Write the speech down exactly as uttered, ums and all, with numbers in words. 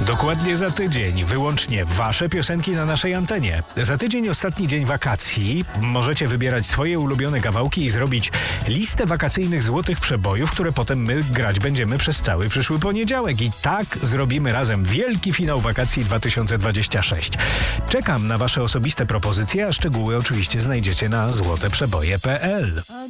Dokładnie za tydzień. Wyłącznie wasze piosenki na naszej antenie. Za tydzień ostatni dzień wakacji. Możecie wybierać swoje ulubione kawałki i zrobić listę wakacyjnych złotych przebojów, które potem my grać będziemy przez cały przyszły poniedziałek. I tak zrobimy razem wielki finał wakacji dwa tysiące dwudziesty szósty. Czekam na wasze osobiste propozycje, a szczegóły oczywiście znajdziecie na złoteprzeboje kropka pe el.